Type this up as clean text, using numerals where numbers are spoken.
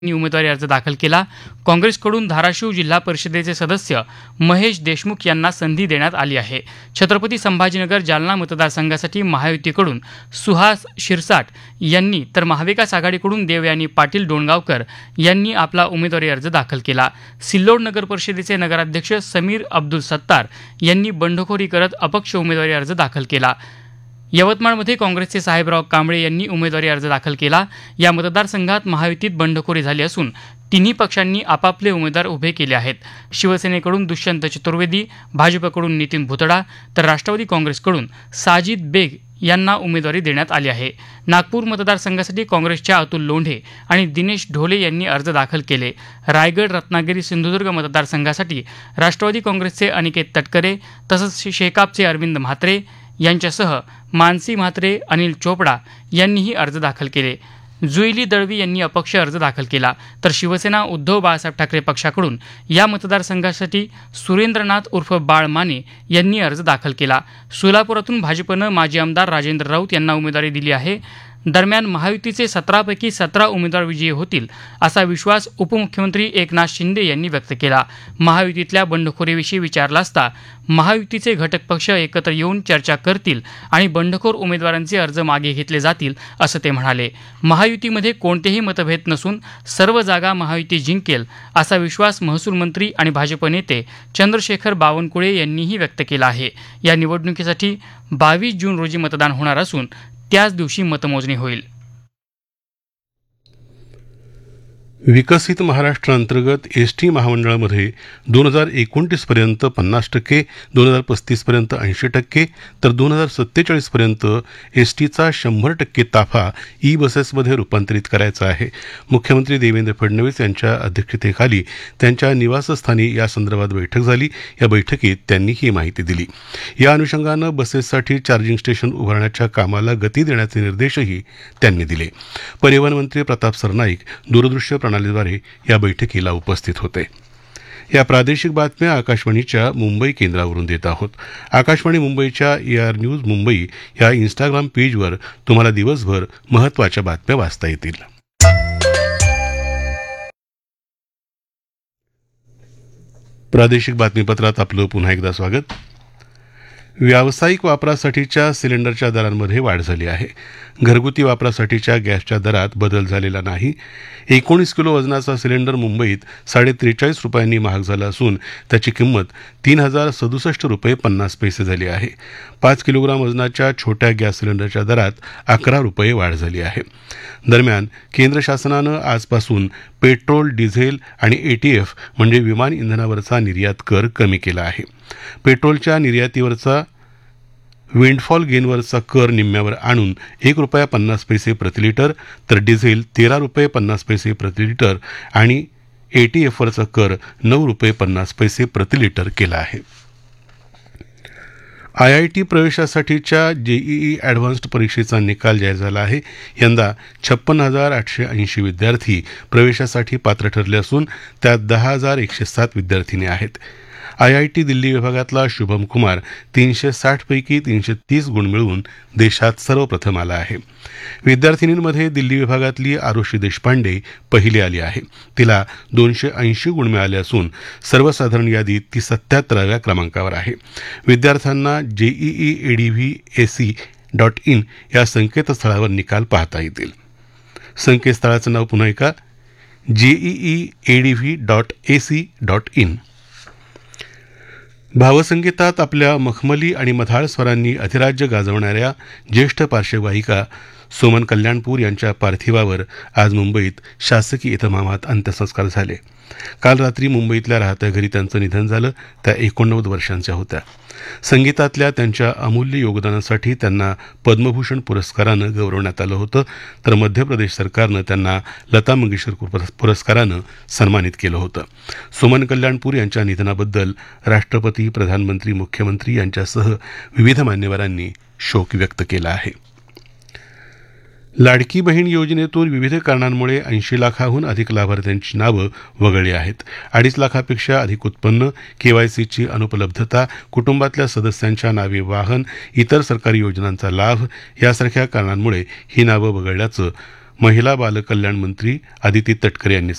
यांनी उमेदवारी अर्ज दाखल केला. काँग्रेसकडून धाराशिव जिल्हा परिषदेचे सदस्य महेश देशमुख यांना संधी देण्यात आली आहे. छत्रपती संभाजीनगर जालना मतदारसंघासाठी महायुतीकडून सुहास शिरसाट यांनी तर महाविकास आघाडीकडून देवयानी पाटील डोणगावकर यांनी आपला उमेदवारी अर्ज दाखल केला. सिल्लोड नगर परिषदेचे नगराध्यक्ष समीर अब्दुल सत्तार यांनी बंडखोरी करत अपक्ष उमेदवारी अर्ज दाखल केला. यवतमाळमध्ये काँग्रेसचे साहेबराव कांबळे यांनी उमेदवारी अर्ज दाखल केला. या मतदारसंघात महायुतीत बंडखोरी झाली असून तिन्ही पक्षांनी आपापले उमेदवार उभे केले आहेत. शिवसेनेकडून दुष्यंत चतुर्वेदी, भाजपकडून नितीन भुतडा तर राष्ट्रवादी काँग्रेसकडून साजिद बेग यांना उमेदवारी देण्यात आली आहे. नागपूर मतदारसंघासाठी काँग्रेसच्या अतुल लोंढे आणि दिनेश ढोले यांनी अर्ज दाखल केले. रायगड, रत्नागिरी, सिंधुदुर्ग मतदारसंघासाठी राष्ट्रवादी काँग्रेसचे अनिकेत तटकरे तसंच शेकापचे अरविंद म्हात्रे यांच्यासह मानसी म्हात्रे, अनिल चोपडा यांनीही अर्ज दाखल केले. जुईली दळवी यांनी अपक्ष अर्ज दाखल केला. तर शिवसेना उद्धव बाळासाहेब ठाकरे पक्षाकडून या मतदारसंघासाठी सुरेंद्रनाथ उर्फ बाळ माने यांनी अर्ज दाखल केला. सोलापुरातून भाजपनं माजी आमदार राजेंद्र राऊत यांना उमेदवारी दिली आहे. दरम्यान महायुतीचे 17 पैकी 17 उमेदवार विजयी होतील असा विश्वास उपमुख्यमंत्री एकनाथ शिंदे यांनी व्यक्त केला. महायुतीतल्या बंडखोरीविषयी विचारला असता महायुतीचे घटक पक्ष एकत्र येऊन चर्चा करतील आणि बंडखोर उमेदवारांचे अर्ज मागे घेतले जातील असं ते म्हणाले. महायुतीमध्ये कोणतेही मतभेद नसून सर्व जागा महायुती जिंकेल असा विश्वास महसूल मंत्री आणि भाजप नेते चंद्रशेखर बावनकुळे यांनीही व्यक्त केला आहे. या निवडणुकीसाठी 22 जून रोजी मतदान होणार असून त्याच दिवशी मतमोजणी होईल. विकसित महाराष्ट्र अंतर्गत एसटी महामंडळामध्ये 2029 पर्यंत 50%, 2035 पर्यंत 80%, तर 2047 पर्यंत एसटीचा 100% ताफा ई बसेसमध्ये रूपांतरित करायचा आहे. मुख्यमंत्री देवेंद्र फडणवीस यांच्या अध्यक्षतेखाली त्यांच्या निवासस्थानी या संदर्भात बैठक झाली. या बैठकीत त्यांनी ही माहिती दिली. या अनुषंगानं बसेससाठी चार्जिंग स्टेशन उभारण्याच्या कामाला गती देण्याचे निर्देशही त्यांनी दिले. परिवहन मंत्री प्रताप सरनाईक दूरदृश्य प्रणालीद्वारे या बैठकीला उपस्थित होते. या प्रादेशिक बातम्या आकाशवाणीच्या मुंबई केंद्रावरून देत आहोत. आकाशवाणी मुंबईच्या AR न्यूज मुंबई या इंस्टाग्राम पेजवर तुम्हाला दिवसभर महत्त्वाच्या बातम्या वाचता येतील. प्रादेशिक बातमीपत्रात आपलं पुन्हा एकदा स्वागत. व्यावसायिक वापरासाठीच्या सिलेंडरच्या दरांमध्ये वाढ झाली आहे. घरगुती वापरासाठीच्या गॅसच्या दरात बदल झालेला नाही. 19 किलो वजनाचा सिलेंडर मुंबईत 43.5 रुपयांनी महाग झाला असून त्याची किंमत 3,067 रुपये 50 पैसे झाली आहे. 5 किलोग्राम वजनाच्या छोट्या गॅस सिलेंडरच्या दरात 11 रुपये वाढ झाली आहे. दरम्यान केंद्र शासनानं आजपासून पेट्रोल, डिझेल आणि ATF म्हणजे विमान इंधनावरचा निर्यात कर कमी केला आहे. पेट्रोलच्या निर्यातीवरचा विंडफॉल गेनवरचा कर निम्म्यावर आणून 1 रुपया 50 पैसे प्रतिलिटर, तर डिझेल 13 रुपये 50 पैसे प्रतिलिटर आणि ATFवरचा कर 9 रुपये 50 पैसे प्रतिलिटर केला आहे. IIT प्रवेशासाठीच्या JEE ॲडव्हान्स्ड परीक्षेचा निकाल जाहीर झाला आहे. यंदा 56,880 विद्यार्थी प्रवेशासाठी पात्र ठरले असून त्यात 10,107 विद्यार्थिनी आहेत. IIT दिल्ली विभागातला शुभम कुमार 360 पैकी 330 गुण मिळवून देशात सर्वप्रथम आला आहे. विद्यार्थिनींमध्ये दिल्ली विभागातली आरुषी देशपांडे पहिली आली आहे. तिला 280 गुण मिळाले असून सर्वसाधारण यादीत ती 77व्या क्रमांकावर आहे. विद्यार्थ्यांना JEE-ADV-AC.in या संकेतस्थळावर निकाल पाहता येतील. संकेतस्थळाचं नाव पुन्हा ऐका, JEE-ADV.AC.in. भावसंगीतात आपल्या मखमली आणि मधाळ स्वरांनी अधिराज्य गाजवणाऱ्या ज्येष्ठ पार्श्वगायिका सोमन कल्याणपूर यांच्या पार्थिवावर आज मुंबईत शासकीय इतमामात अंत्यसंस्कार झाले. काल रात्री मुंबईतल्या राहत्या घरी त्यांचं निधन झालं. त्या 89 वर्षांच्या होत्या. संगीतातल्या त्यांच्या अमूल्य योगदानासाठी त्यांना पद्मभूषण पुरस्कारानं गौरवण्यात आलं होतं, तर मध्य प्रदेश सरकारनं त्यांना लता मंगेशकर पुरस्कारानं सन्मानित केलं होतं. सोमन कल्याणपूर यांच्या निधनाबद्दल राष्ट्रपती, प्रधानमंत्री, मुख्यमंत्री यांच्यासह विविध मान्यवरांनी शोक व्यक्त केला आहे. लाडकी बहीण योजनेतून विविध कारणांमुळे 80 लाखाहून अधिक लाभार्थ्यांची नावं वगळली आहेत. 2.5 लाखापेक्षा अधिक उत्पन्न, KYCची अनुपलब्धता, कुटुंबातल्या सदस्यांच्या नावे वाहन, इतर सरकारी योजनांचा लाभ यासारख्या कारणांमुळे ही नावं वगळल्याचं महिला बालकल्याण मंत्री आदिती तटकरे यांनी